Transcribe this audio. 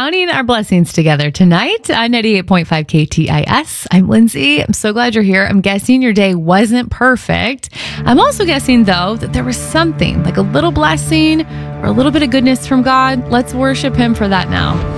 counting our blessings together tonight on 98.5 KTIS. I'm Lindsay. I'm so glad you're here. I'm guessing your day wasn't perfect. I'm also guessing, though, that there was something like a little blessing or a little bit of goodness from God. Let's worship Him for that now.